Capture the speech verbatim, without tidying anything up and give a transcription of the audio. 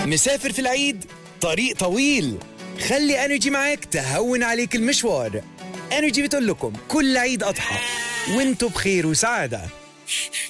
مسافر في العيد؟ طريق طويل. خلي انرجي معاك تهون عليك المشوار. انرجي بتقول لكم كل عيد اضحى وانتوا بخير وسعاده.